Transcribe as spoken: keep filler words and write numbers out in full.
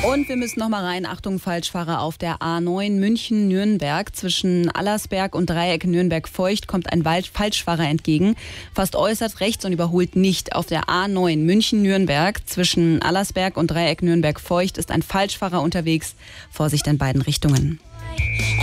Und wir müssen noch mal rein. Achtung, Falschfahrer auf der A neun München-Nürnberg. Zwischen Allersberg und Dreieck Nürnberg-Feucht kommt ein Wald- Falschfahrer entgegen. Fast äußerst rechts und überholt nicht. Auf der A neun München-Nürnberg zwischen Allersberg und Dreieck Nürnberg-Feucht ist ein Falschfahrer unterwegs. Vorsicht in beiden Richtungen.